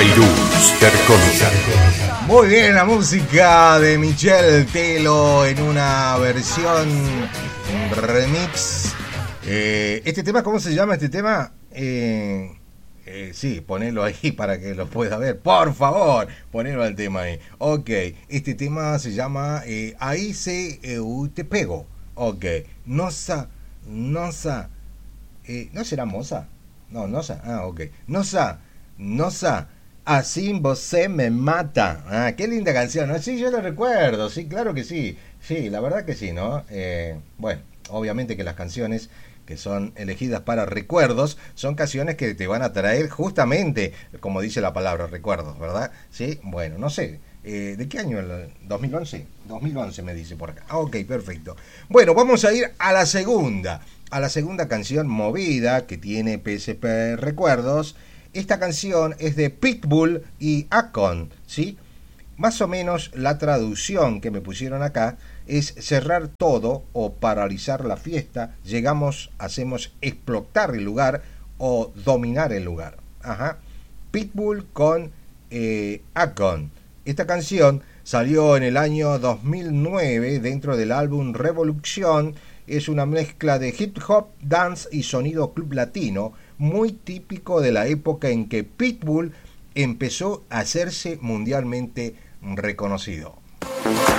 Jairus Tercomisa. Muy bien, la música de Michel Telo en una versión remix. Este tema, ¿cómo se llama este tema? Sí, ponelo ahí para que lo pueda ver. Por favor, ponelo al tema ahí. Ok, este tema se llama Ahí se te pego. Ok, Nosa, Nosa. ¿No será Moza? No, Nosa. Ah, ok. Nosa, Nosa. Así você me mata. Ah, qué linda canción, ¿no? Sí, yo la recuerdo, sí, claro que sí. Sí, la verdad que sí, ¿no? Bueno, obviamente que las canciones que son elegidas para recuerdos son canciones que te van a traer justamente, como dice la palabra, recuerdos, ¿verdad? Sí, bueno, no sé. ¿De qué año? ¿2011? 2011 me dice por acá. Ah, ok, perfecto. Bueno, vamos a ir a la segunda canción movida que tiene PSP Recuerdos. Esta canción es de Pitbull y Akon, ¿sí? Más o menos la traducción que me pusieron acá es cerrar todo o paralizar la fiesta, llegamos, hacemos explotar el lugar o dominar el lugar. Ajá. Pitbull con Akon. Esta canción salió en el año 2009 dentro del álbum Revolution. Es una mezcla de hip hop, dance y sonido club latino, muy típico de la época en que Pitbull empezó a hacerse mundialmente reconocido.